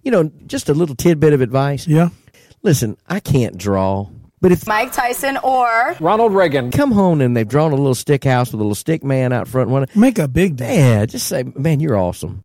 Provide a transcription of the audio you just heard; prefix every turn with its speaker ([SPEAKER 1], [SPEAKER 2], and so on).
[SPEAKER 1] just a little tidbit of advice.
[SPEAKER 2] Yeah.
[SPEAKER 1] Listen, I can't draw. But if
[SPEAKER 3] Mike Tyson or
[SPEAKER 4] Ronald Reagan
[SPEAKER 1] come home and they've drawn a little stick house with a little stick man out front,
[SPEAKER 2] Make a big day.
[SPEAKER 1] yeah, just say, man, you're awesome.